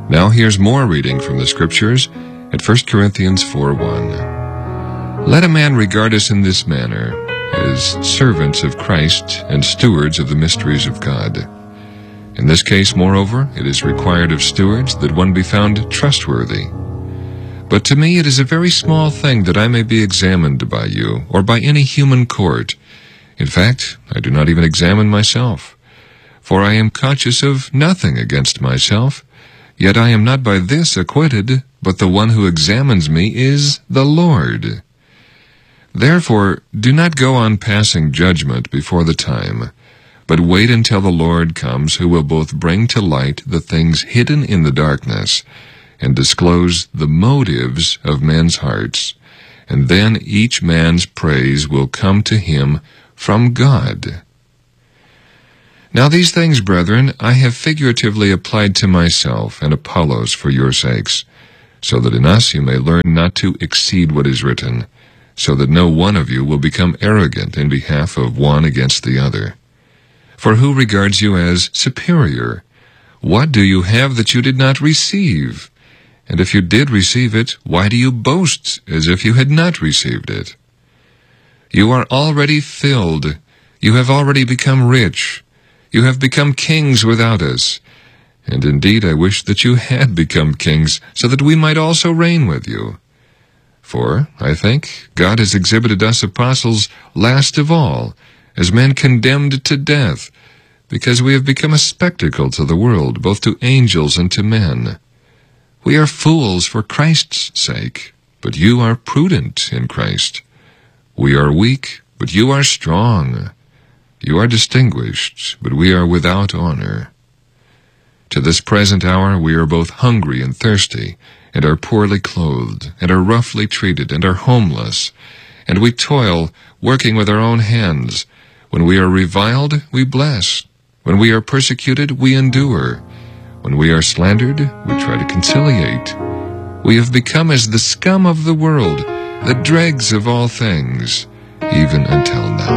Now here's more reading from the Scriptures at 1 Corinthians 4:1. Let a man regard us in this manner, as servants of Christ and stewards of the mysteries of God. In this case, moreover, it is required of stewards that one be found trustworthy. But to me it is a very small thing that I may be examined by you, or by any human court. In fact, I do not even examine myself. For I am conscious of nothing against myself, yet I am not by this acquitted, but the one who examines me is the Lord. Therefore, do not go on passing judgment before the time, but wait until the Lord comes, who will both bring to light the things hidden in the darkness, and disclose the motives of men's hearts, and then each man's praise will come to him from God. Now these things, brethren, I have figuratively applied to myself and Apollos for your sakes, so that in us you may learn not to exceed what is written, so that no one of you will become arrogant in behalf of one against the other. For who regards you as superior? What do you have that you did not receive? And if you did receive it, why do you boast as if you had not received it? You are already filled. You have already become rich. You have become kings without us. And indeed I wish that you had become kings, so that we might also reign with you. For, I think, God has exhibited us apostles last of all, as men condemned to death, because we have become a spectacle to the world, both to angels and to men. We are fools for Christ's sake, but you are prudent in Christ. We are weak, but you are strong. You are distinguished, but we are without honor. To this present hour we are both hungry and thirsty, and are poorly clothed, and are roughly treated, and are homeless. And we toil, working with our own hands. When we are reviled, we bless. When we are persecuted, we endure. When we are slandered, we try to conciliate. We have become as the scum of the world, the dregs of all things, even until now.